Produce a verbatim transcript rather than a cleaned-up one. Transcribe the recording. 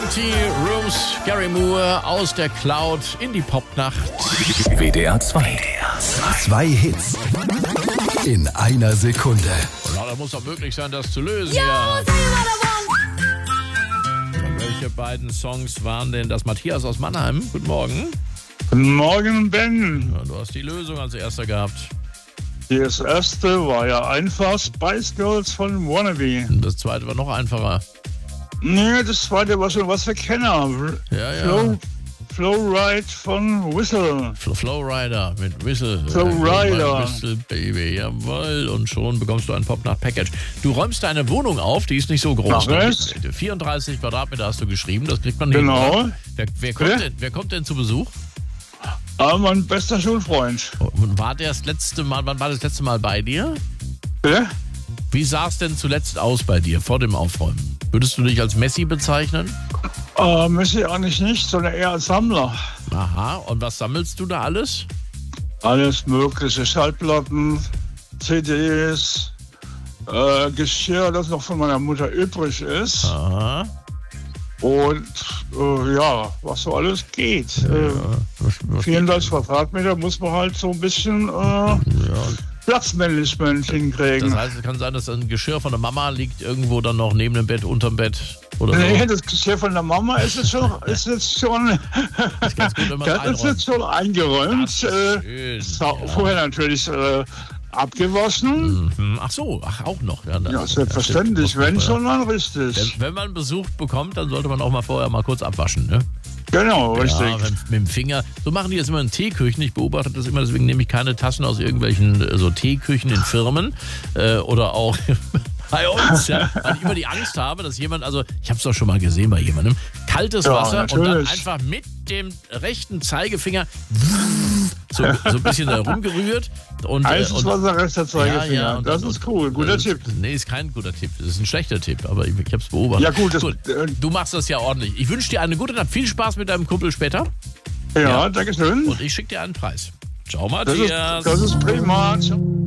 Empty Rooms, Gary Moore aus der Cloud in die Popnacht. W D R zwei. Zwei Hits in einer Sekunde. Na, da muss doch möglich sein, das zu lösen. Yo, Ja. say what I want. Und welche beiden Songs waren denn das? Matthias aus Mannheim, guten Morgen. Guten Morgen, Ben. Ja, du hast die Lösung als erster gehabt. Das erste war ja einfach Spice Girls von Wannabe. Und das zweite war noch einfacher. Nee, das zweite war schon was für Kenner. Ja, ja. Flow, Flowride von Whistle. Fl- Flowrider mit Whistle. Flowrider. Whistle, Baby, jawohl. Und schon bekommst du ein Popnacht-Package. Du räumst deine Wohnung auf, die ist nicht so groß. Mach ich. vierunddreißig Quadratmeter hast du geschrieben, das kriegt man Genau. hin. Oder? Wer, wer, kommt Bitte? denn, wer kommt denn zu Besuch? Ah, mein bester Schulfreund. Und war der das letzte Mal, wann war das letzte Mal bei dir? Bitte? Wie sah es denn zuletzt aus bei dir vor dem Aufräumen? Würdest du dich als Messi bezeichnen? Äh, Messi eigentlich nicht, sondern eher als Sammler. Aha, und was sammelst du da alles? Alles mögliche. Schallplatten, C Ds, äh, Geschirr, das noch von meiner Mutter übrig ist. Aha. Und äh, ja, was so alles geht. Äh, Was, was vierunddreißig Quadratmeter muss man halt so ein bisschen äh, ja. Platzmanagement hinkriegen. Das heißt, es kann sein, dass ein Geschirr von der Mama liegt irgendwo dann noch neben dem Bett, unterm Bett oder so. Nee, das Geschirr von der Mama ist jetzt schon, ist jetzt schon, Das ist ganz gut, wenn man das ist jetzt schon eingeräumt. Das ist Äh, schön, sau- ja. Vorher natürlich äh, abgewaschen. Mhm. Ach so, ach auch noch. Ja, Ja, selbstverständlich. stimmt. Wenn schon, dann Wenn, richtig. wenn man Besuch bekommt, dann sollte man auch mal vorher mal kurz abwaschen, ne? Genau, Ja, richtig. mit, mit dem Finger. So machen die das immer in Teeküchen. Ich beobachte das immer, deswegen nehme ich keine Tassen aus irgendwelchen äh, so Teeküchen in Firmen äh, oder auch bei uns, ja, weil ich immer die Angst habe, dass jemand, also ich habe es doch schon mal gesehen bei jemandem, kaltes Ja, Wasser und dann natürlich. einfach mit dem rechten Zeigefinger so, so ein bisschen da rumgerührt. Und, äh, Heißes und, Wasser, rechter Zeigefinger. Ja, ja, und das dann- ist cool. Guter äh, Tipp. Nee, ist kein guter Tipp. Das ist ein schlechter Tipp, aber ich, ich habe es beobachtet. Ja, gut, das- äh, Du machst das ja ordentlich. Ich wünsche dir eine gute Nacht. Viel Spaß mit deinem Kumpel später. Ja, Ja. danke schön. Und ich schicke dir einen Preis. Ciao, Das ist, Matthias. das ist prima. Ciao.